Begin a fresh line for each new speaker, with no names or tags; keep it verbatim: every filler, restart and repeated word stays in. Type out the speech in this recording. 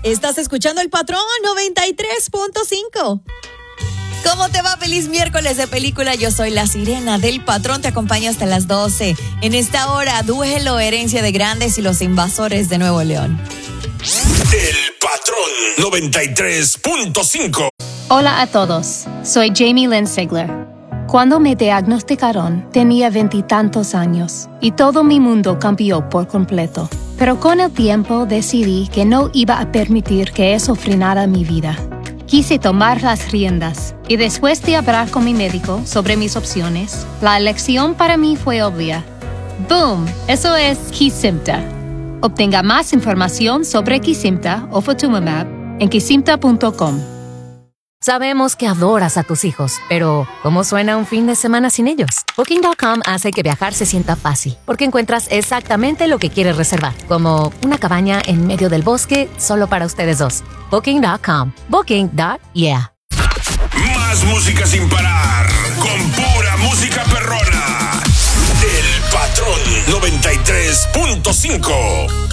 Estás escuchando El Patrón noventa y tres punto cinco. ¿Cómo te va? Feliz miércoles de película. Yo soy la Sirena del Patrón. Te acompaño hasta las doce. En esta hora, Duelo, Herencia de Grandes y Los Invasores de Nuevo León.
El Patrón noventa y tres punto cinco.
Hola a todos. Soy Jamie Lynn Sigler. Cuando me diagnosticaron, tenía veintitantos años y todo mi mundo cambió por completo. Pero con el tiempo decidí que no iba a permitir que eso frenara mi vida. Quise tomar las riendas y después de hablar con mi médico sobre mis opciones, la elección para mí fue obvia. ¡Boom! Eso es Kesimpta. Obtenga más información sobre Kesimpta o Ofatumumab en kesimpta punto com.
Sabemos que adoras a tus hijos, pero ¿cómo suena un fin de semana sin ellos? Booking punto com hace que viajar se sienta fácil, porque encuentras exactamente lo que quieres reservar, como una cabaña en medio del bosque solo para ustedes dos. Booking punto com. Booking. Yeah.
Más música sin parar, con pura música perrona. El Patrón noventa y tres punto cinco.